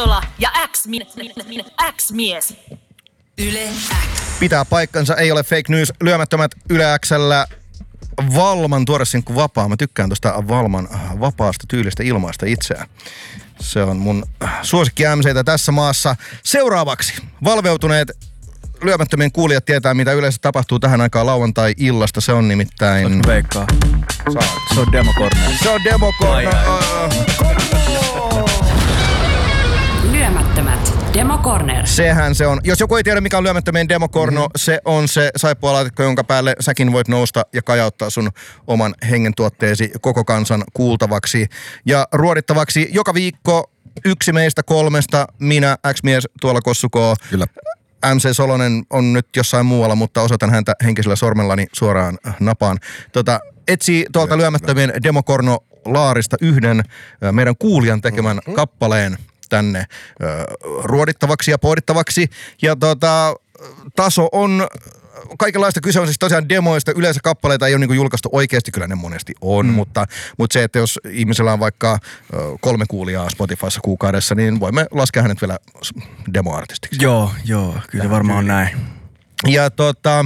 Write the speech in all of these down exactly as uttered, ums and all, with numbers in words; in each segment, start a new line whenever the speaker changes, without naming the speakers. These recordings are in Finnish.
Esola ja X-mies.
Yle X.
Pitää paikkansa, ei ole fake news. Lyömättömät Yle X:llä Valman tuore sinkku Vapaa. Mä tykkään tuosta Valman vapaasta tyylistä ilmaista itseään. Se on mun suosikki M C:tä tässä maassa. Seuraavaksi valveutuneet lyömättömien kuulijat tietää, mitä yleensä tapahtuu tähän aikaan lauantai-illasta. Se on nimittäin...
Oletko veikkaa?
Saat.
Se on Demo Corner.
Se on Demo Corner.
Lyömättömät Demo Corner.
Sehän se on. Jos joku ei tiedä, mikä on lyömättömien Demo Corner, mm-hmm. se on se saippualaatikko, jonka päälle säkin voit nousta ja kajauttaa sun oman hengentuotteesi koko kansan kuultavaksi ja ruodittavaksi. Joka viikko yksi meistä kolmesta, minä, X-mies, tuolla Kossukoo.
Kyllä.
M C Solonen on nyt jossain muualla, mutta osoitan häntä henkisellä sormellani suoraan napaan. Tota, etsii tuolta lyömättömien Demo Corner laarista yhden meidän kuulijan tekemän mm-hmm. kappaleen tänne ö, ruodittavaksi ja pohdittavaksi. Ja tota, taso on kaikenlaista, kyse on siis tosiaan demoista. Yleensä kappaleita ei ole niinku julkaistu oikeasti, kyllä ne monesti on, mm. mutta, mutta se, että jos ihmisellä on vaikka ö, kolme kuulijaa Spotifyssa kuukaudessa, niin voimme laskea hänet vielä demoartistiksi.
Joo, joo, kyllä varmaan on näin.
Ja tota...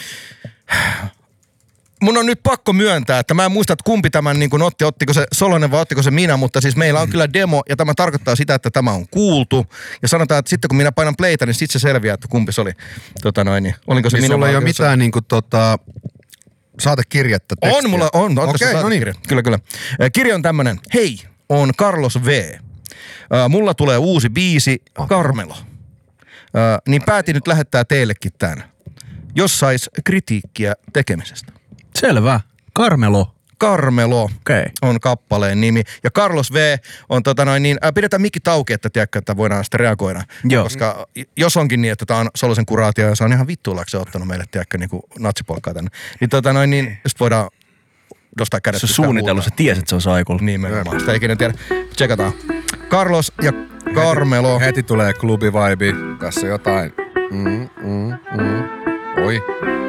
Mun on nyt pakko myöntää, että mä en muista, että kumpi tämän niin kuin otti, ottiko se Solonen vai ottiko se minä, mutta siis meillä on mm. kyllä demo ja tämä tarkoittaa sitä, että tämä on kuultu. Ja sanotaan, että sitten kun minä painan playtä, niin sitten se selviää, että kumpi se oli. Tota noin, niin, oliko se
niin
minä
sulla
vai
ei ole mitään se... niin kuin tota, saatekirjettä, tekstiä?
On, mulla on. on
Okei, okay, no niin.
Kyllä, kyllä. Kirja on tämmönen. Hei, on Carlos V. Uh, mulla tulee uusi biisi, oh. Carmelo. Uh, niin päätin nyt lähettää teillekin tän. Jos sais kritiikkiä tekemisestä.
Selvä. Carmelo.
Carmelo
okay.
on kappaleen nimi. Ja Carlos V on tota noin niin, äh, pidetään mikki tauki, että tiedätkö, että voidaan sitten reagoida. Joo. Koska jos onkin niin, että tää on Solosen kuraatio ja se on ihan vittuillaksi ottanut meille, tiedätkö, niinku natsipolkkaa tänne. Niin tota noin niin, just voidaan nostaa kädet.
Se on suunnitellut, sä tiesit, että se on saikulla.
Nimenomaan, sitä ikinä tiedä. Tsekataan. Carlos ja Carmelo.
Heti, heti tulee klubivibe. Tässä jotain. Mm, mm, mm. Oi.